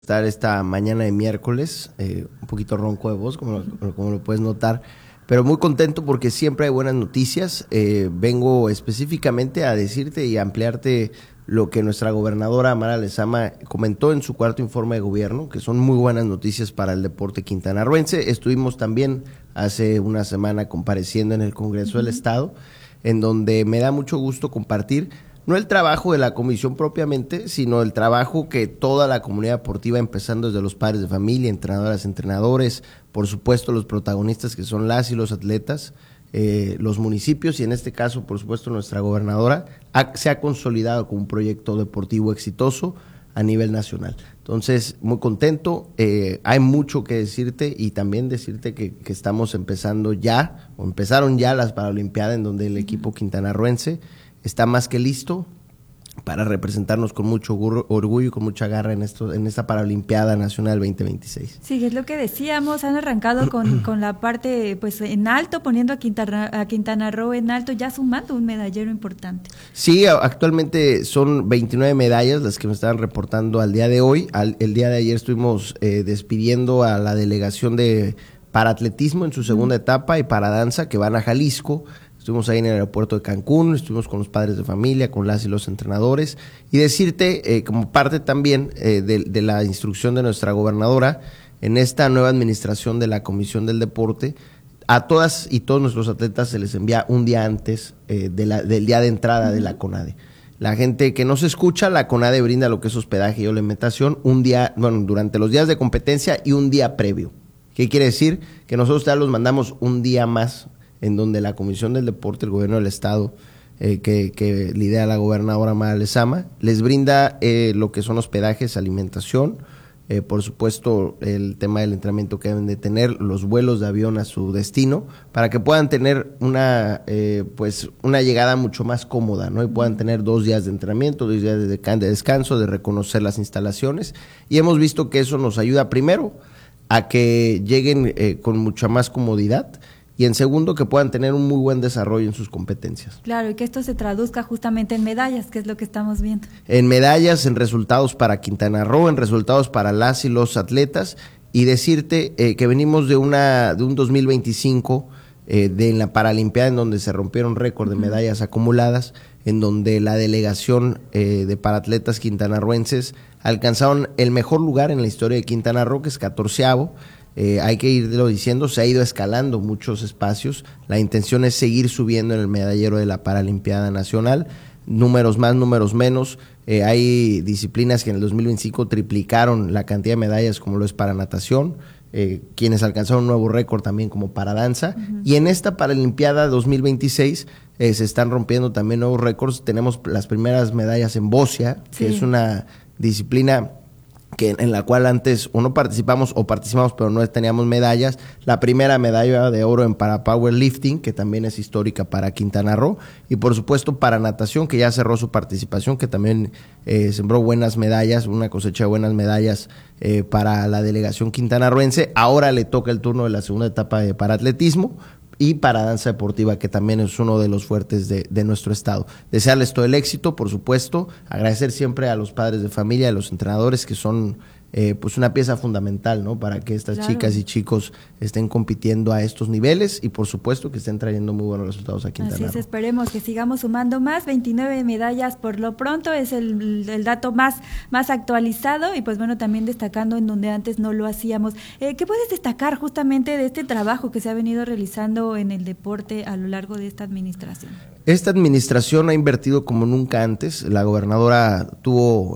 Estar esta mañana de miércoles, un poquito ronco de voz, como lo puedes notar, pero muy contento porque siempre hay buenas noticias. Vengo específicamente a decirte y a ampliarte lo que nuestra gobernadora Mara Lezama comentó en su cuarto informe de gobierno, que son muy buenas noticias para el deporte quintanarroense. Estuvimos también hace una semana compareciendo en el Congreso del Estado, en donde me da mucho gusto compartir no el trabajo de la comisión propiamente, sino el trabajo que toda la comunidad deportiva, empezando desde los padres de familia, entrenadoras, entrenadores, por supuesto los protagonistas que son las y los atletas, los municipios y en este caso, por supuesto, nuestra gobernadora, se ha consolidado como un proyecto deportivo exitoso a nivel nacional. Entonces, muy contento, hay mucho que decirte y también decirte que estamos empezando ya, o empezaron ya las Paralimpiadas, en donde el equipo quintanarroense está más que listo para representarnos con mucho orgullo y con mucha garra en esta Paralimpiada Nacional 2026. Sí, es lo que decíamos, han arrancado con la parte pues en alto, poniendo a Quintana Roo en alto, ya sumando un medallero importante. Sí, actualmente son 29 medallas las que me estaban reportando al día de hoy. El día de ayer estuvimos despidiendo a la delegación de paraatletismo en su segunda etapa y para danza que van a Jalisco. Estuvimos ahí en el aeropuerto de Cancún, estuvimos con los padres de familia, con las y los entrenadores, y decirte, como parte también de la instrucción de nuestra gobernadora, en esta nueva administración de la Comisión del Deporte, a todas y todos nuestros atletas se les envía un día antes del día de entrada de la CONADE. La gente que nos escucha, la CONADE brinda lo que es hospedaje y alimentación un día, durante los días de competencia y un día previo. ¿Qué quiere decir? Que nosotros ya los mandamos un día más, en donde la Comisión del Deporte, el Gobierno del Estado, que lidera la gobernadora Mara Lezama, les brinda lo que son hospedajes, alimentación, por supuesto el tema del entrenamiento que deben de tener, los vuelos de avión a su destino, para que puedan tener una llegada mucho más cómoda, ¿no? Y puedan tener 2 días de entrenamiento, 2 días de descanso, de reconocer las instalaciones, y hemos visto que eso nos ayuda primero a que lleguen con mucha más comodidad, y en segundo, que puedan tener un muy buen desarrollo en sus competencias. Claro, y que esto se traduzca justamente en medallas, que es lo que estamos viendo. En medallas, en resultados para Quintana Roo, en resultados para las y los atletas, y decirte que venimos de un 2025 de la Paralimpiada, en donde se rompieron récord de medallas acumuladas, en donde la delegación de paratletas quintanarroenses alcanzaron el mejor lugar en la historia de Quintana Roo, que es 14º. Hay que irlo diciendo, se ha ido escalando muchos espacios, la intención es seguir subiendo en el medallero de la Paralimpiada Nacional, números más, números menos, hay disciplinas que en el 2025 triplicaron la cantidad de medallas, como lo es para natación, quienes alcanzaron un nuevo récord también como para danza, y en esta Paralimpiada 2026 se están rompiendo también nuevos récords. Tenemos las primeras medallas en bocia, que es una disciplina en la cual antes no participamos o participamos pero no teníamos medallas. La primera medalla de oro en para powerlifting, que también es histórica para Quintana Roo, y por supuesto para natación, que ya cerró su participación, que también sembró buenas medallas, una cosecha de buenas medallas para la delegación quintanarroense. Ahora le toca el turno de la segunda etapa de paraatletismo y para danza deportiva, que también es uno de los fuertes de nuestro estado. Desearles todo el éxito, por supuesto, agradecer siempre a los padres de familia, a los entrenadores, que son pues una pieza fundamental, ¿no? Para que estas chicas y chicos estén compitiendo a estos niveles y por supuesto que estén trayendo muy buenos resultados aquí en Quintana Roo. Así es, esperemos que sigamos sumando más, 29 medallas por lo pronto, es el dato más actualizado y pues bueno, también destacando en donde antes no lo hacíamos. ¿Qué puedes destacar justamente de este trabajo que se ha venido realizando en el deporte a lo largo de esta administración? Esta administración ha invertido como nunca antes. La gobernadora tuvo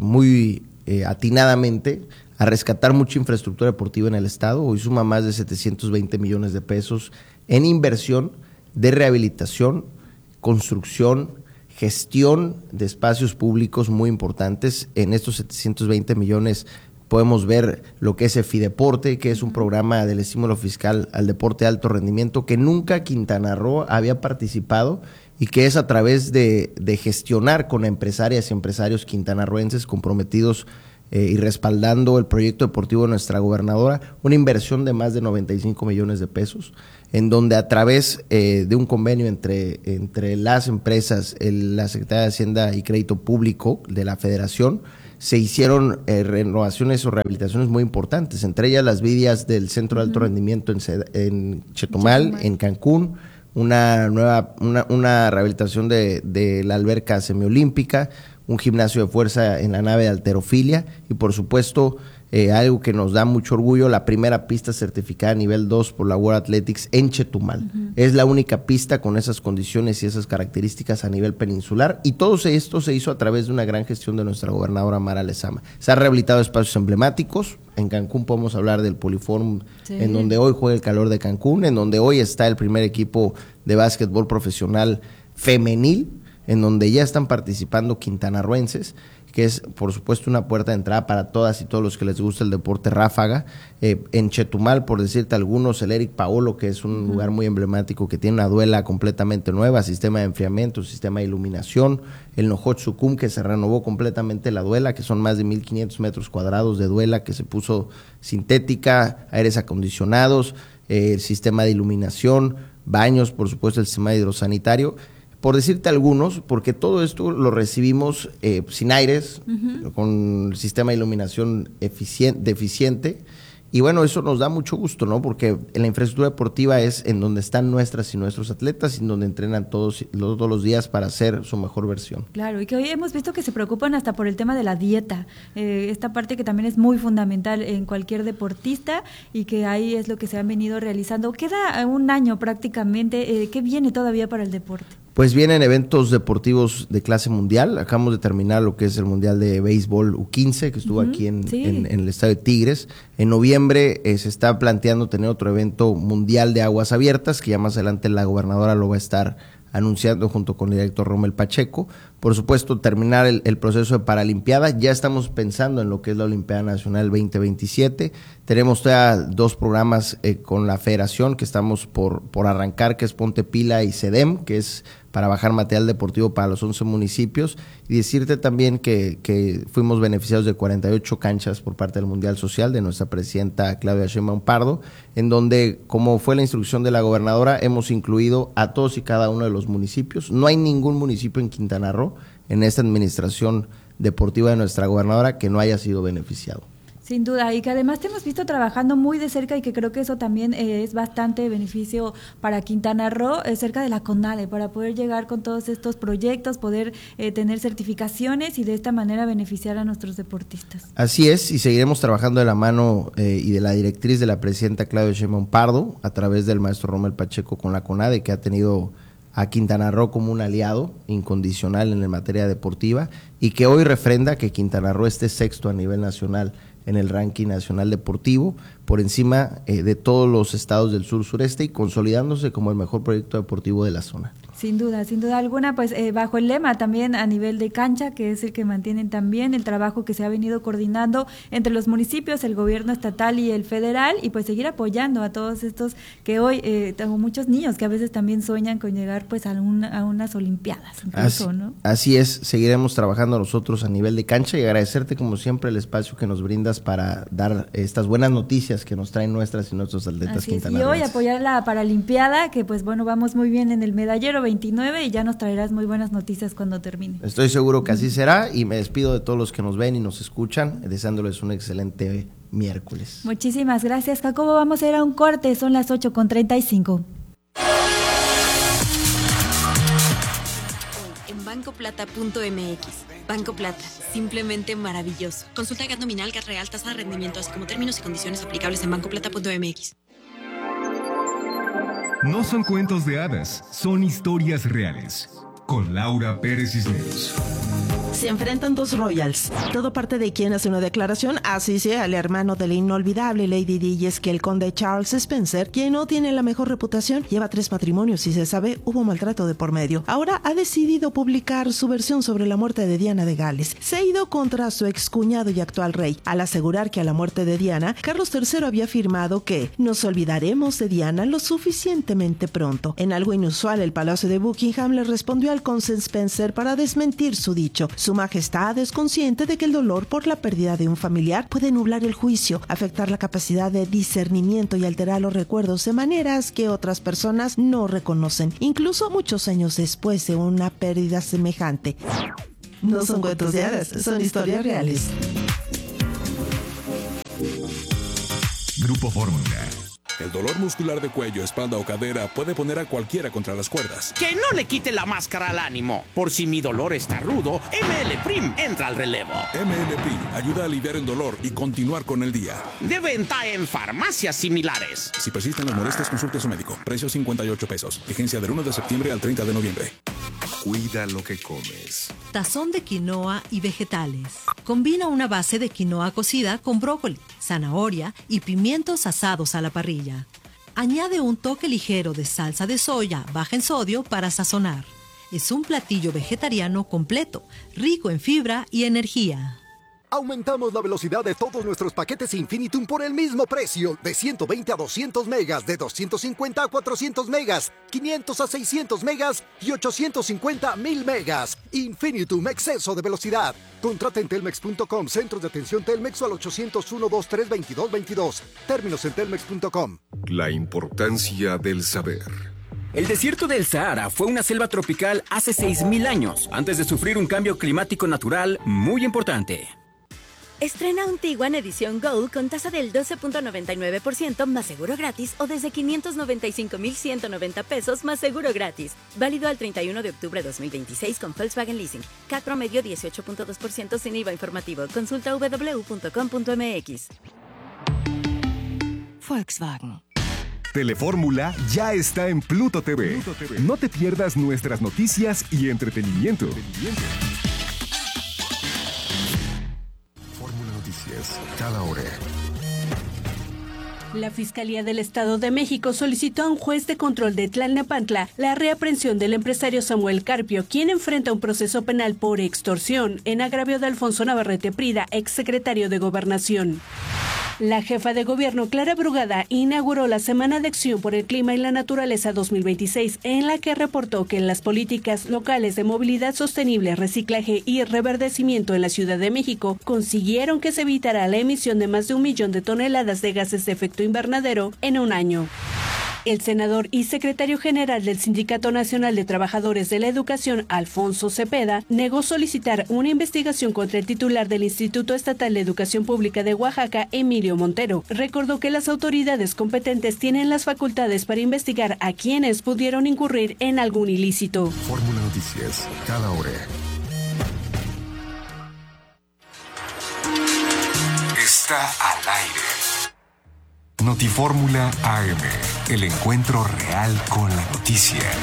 muy atinadamente a rescatar mucha infraestructura deportiva en el estado. Hoy suma más de 720 millones de pesos en inversión de rehabilitación, construcción, gestión de espacios públicos muy importantes. En estos 720 millones podemos ver lo que es EFIDeporte, que es un programa del estímulo fiscal al deporte de alto rendimiento que nunca Quintana Roo había participado y que es a través de gestionar con empresarias y empresarios quintanarroenses comprometidos y respaldando el proyecto deportivo de nuestra gobernadora, una inversión de más de 95 millones de pesos, en donde a través de un convenio entre las empresas, la Secretaría de Hacienda y Crédito Público de la Federación, se hicieron renovaciones o rehabilitaciones muy importantes, entre ellas las vidias del Centro de Alto Rendimiento en Chetumal, en Cancún, una rehabilitación de la alberca semiolímpica, un gimnasio de fuerza en la nave de halterofilia y por supuesto algo que nos da mucho orgullo, la primera pista certificada nivel 2 por la World Athletics en Chetumal. Es la única pista con esas condiciones y esas características a nivel peninsular y todo esto se hizo a través de una gran gestión de nuestra gobernadora Mara Lezama. Se han rehabilitado espacios emblemáticos, en Cancún podemos hablar del Poliforum, en donde hoy juega el Calor de Cancún, en donde hoy está el primer equipo de básquetbol profesional femenil, en donde ya están participando quintanarroenses, que es por supuesto una puerta de entrada para todas y todos los que les gusta el deporte ráfaga. En Chetumal, por decirte algunos, el Eric Paolo, que es un lugar muy emblemático, que tiene una duela completamente nueva, sistema de enfriamiento, sistema de iluminación, el Nojotsukum, que se renovó completamente la duela, que son más de 1,500 metros cuadrados de duela, que se puso sintética, aires acondicionados, el sistema de iluminación, baños, por supuesto el sistema hidrosanitario, por decirte algunos, porque todo esto lo recibimos sin aires, con el sistema de iluminación deficiente, y bueno, eso nos da mucho gusto, ¿no? Porque la infraestructura deportiva es en donde están nuestras y nuestros atletas y en donde entrenan todos los días para hacer su mejor versión. Claro, y que hoy hemos visto que se preocupan hasta por el tema de la dieta, esta parte que también es muy fundamental en cualquier deportista y que ahí es lo que se han venido realizando. Queda un año prácticamente, ¿qué viene todavía para el deporte? Pues vienen eventos deportivos de clase mundial. Acabamos de terminar lo que es el Mundial de Béisbol U15, que estuvo aquí en el Estadio de Tigres. En noviembre se está planteando tener otro evento mundial de aguas abiertas, que ya más adelante la gobernadora lo va a estar anunciando junto con el director Rommel Pacheco. Por supuesto, terminar el proceso de Paralimpiada. Ya estamos pensando en lo que es la Olimpiada Nacional 2027. Tenemos todavía 2 programas con la federación que estamos por arrancar, que es Ponte Pila y CEDEM, que es para bajar material deportivo para los 11 municipios. Y decirte también que fuimos beneficiados de 48 canchas por parte del Mundial Social de nuestra presidenta Claudia Sheinbaum Pardo, en donde, como fue la instrucción de la gobernadora, hemos incluido a todos y cada uno de los municipios. No hay ningún municipio en Quintana Roo, en esta administración deportiva de nuestra gobernadora, que no haya sido beneficiado. Sin duda, y que además te hemos visto trabajando muy de cerca y que creo que eso también es bastante beneficio para Quintana Roo, cerca de la CONADE, para poder llegar con todos estos proyectos, poder tener certificaciones y de esta manera beneficiar a nuestros deportistas. Así es, y seguiremos trabajando de la mano y de la directriz de la presidenta Claudia Sheinbaum Pardo, a través del maestro Rommel Pacheco con la CONADE, que ha tenido a Quintana Roo como un aliado incondicional en la materia deportiva y que hoy refrenda que Quintana Roo esté sexto a nivel nacional en el ranking nacional deportivo, por encima de todos los estados del sur-sureste y consolidándose como el mejor proyecto deportivo de la zona. Sin duda alguna, pues bajo el lema también a nivel de cancha, que es el que mantienen también el trabajo que se ha venido coordinando entre los municipios, el gobierno estatal y el federal, y pues seguir apoyando a todos estos que hoy tengo muchos niños que a veces también sueñan con llegar pues a unas olimpiadas incluso, ¿no? Así es, seguiremos trabajando nosotros a nivel de cancha y agradecerte como siempre el espacio que nos brindas para dar estas buenas noticias que nos traen nuestras y nuestros atletas quintanarroenses. Y hoy apoyar la Paralimpiada, que pues bueno, vamos muy bien en el medallero 29 y ya nos traerás muy buenas noticias cuando termine. Estoy seguro que así será y me despido de todos los que nos ven y nos escuchan, deseándoles un excelente miércoles. Muchísimas gracias, Jacobo. Vamos a ir a un corte, son las 8:35. En bancoplata.mx. Banco Plata, simplemente maravilloso. Consulta GAT nominal, GAT real, tasa de rendimiento, así como términos y condiciones aplicables en bancoplata.mx. No son cuentos de hadas, son historias reales. Con Laura Pérez Cisneros. Se enfrentan 2 royals. Todo parte de quien hace una declaración, así sea el hermano de la inolvidable Lady Di, y es que el conde Charles Spencer, quien no tiene la mejor reputación, lleva 3 matrimonios y se sabe hubo maltrato de por medio. Ahora ha decidido publicar su versión sobre la muerte de Diana de Gales. Se ha ido contra su excuñado y actual rey, al asegurar que a la muerte de Diana, Carlos III había afirmado que nos olvidaremos de Diana lo suficientemente pronto. En algo inusual, el Palacio de Buckingham le respondió al conde Spencer para desmentir su dicho. Su Majestad es consciente de que el dolor por la pérdida de un familiar puede nublar el juicio, afectar la capacidad de discernimiento y alterar los recuerdos de maneras que otras personas no reconocen, incluso muchos años después de una pérdida semejante. No son cuentos de hadas, son historias reales. Grupo Fórmula. El dolor muscular de cuello, espalda o cadera puede poner a cualquiera contra las cuerdas. Que no le quite la máscara al ánimo. Por si mi dolor está rudo, ML Prim entra al relevo. ML Prim ayuda a aliviar el dolor y continuar con el día. De venta en farmacias similares. Si persisten las molestias, consulte a su médico. Precio 58 pesos. Vigencia del 1 de septiembre al 30 de noviembre. Cuida lo que comes. Tazón de quinoa y vegetales. Combina una base de quinoa cocida con brócoli, zanahoria y pimientos asados a la parrilla. Añade un toque ligero de salsa de soya baja en sodio para sazonar. Es un platillo vegetariano completo, rico en fibra y energía. Aumentamos la velocidad de todos nuestros paquetes Infinitum por el mismo precio, de 120 a 200 megas, de 250 a 400 megas, 500 a 600 megas y 850 a 1000 megas. Infinitum, exceso de velocidad. Contrata en telmex.com, centros de atención Telmex o al 801-223-2222. Términos en telmex.com. La importancia del saber. El desierto del Sahara fue una selva tropical hace 6.000 años, antes de sufrir un cambio climático natural muy importante. Estrena un Tiguan Edición Gold con tasa del 12.99% más seguro gratis o desde 595,190 pesos más seguro gratis. Válido al 31 de octubre de 2026 con Volkswagen Leasing. CAT promedio 18.2% sin IVA informativo. Consulta www.com.mx. Volkswagen. Telefórmula ya está en Pluto TV. No te pierdas nuestras noticias y entretenimiento. Fórmula Noticias, cada hora. La Fiscalía del Estado de México solicitó a un juez de control de Tlalnepantla la reaprehensión del empresario Samuel Carpio, quien enfrenta un proceso penal por extorsión en agravio de Alfonso Navarrete Prida, exsecretario de Gobernación. La jefa de gobierno, Clara Brugada, inauguró la Semana de Acción por el Clima y la Naturaleza 2026, en la que reportó que las políticas locales de movilidad sostenible, reciclaje y reverdecimiento en la Ciudad de México consiguieron que se evitara la emisión de más de 1 millón de toneladas de gases de efecto invernadero en un año. El senador y secretario general del Sindicato Nacional de Trabajadores de la Educación, Alfonso Cepeda, negó solicitar una investigación contra el titular del Instituto Estatal de Educación Pública de Oaxaca, Emilio Montero. Recordó que las autoridades competentes tienen las facultades para investigar a quienes pudieron incurrir en algún ilícito. Fórmula Noticias, cada hora. Está al aire. Notifórmula AM, el encuentro real con la noticia.